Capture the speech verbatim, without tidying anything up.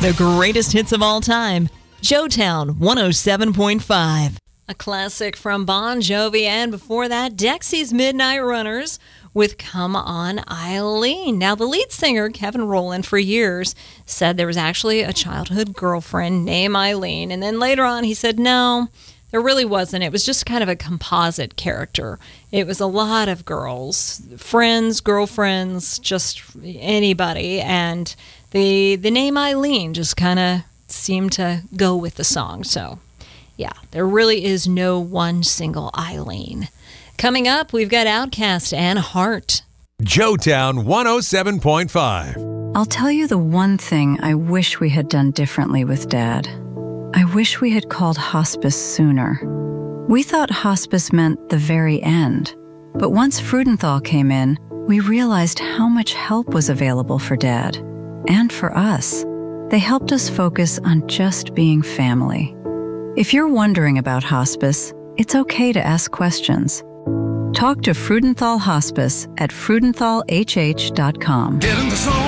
The greatest hits of all time. Joetown one oh seven point five. A classic from Bon Jovi, and before that, Dexy's Midnight Runners with Come On Eileen. Now, the lead singer, Kevin Rowland, for years said there was actually a childhood girlfriend named Eileen. And then later on, he said, no, there really wasn't. It was just kind of a composite character. It was a lot of girls, friends, girlfriends, just anybody. And the, the name Eileen just kind of seemed to go with the song. So, yeah, there really is no one single Eileen. Coming up, we've got Outkast and Heart. Joetown one oh seven point five. I'll tell you the one thing I wish we had done differently with Dad. I wish we had called hospice sooner. We thought hospice meant the very end. But once Freudenthal came in, we realized how much help was available for Dad. And for us. They helped us focus on just being family. If you're wondering about hospice, it's okay to ask questions. Talk to Freudenthal Hospice at freudenthal h h dot com.